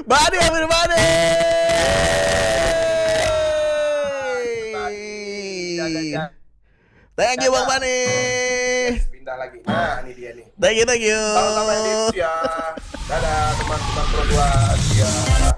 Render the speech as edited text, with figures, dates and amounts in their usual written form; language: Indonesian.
Bani everybody. Thank you Bang Bani. Pindah lagi. Nah, ini dia nih. Thank you. Sama-sama ya. Dadah teman-teman berdua. Ya.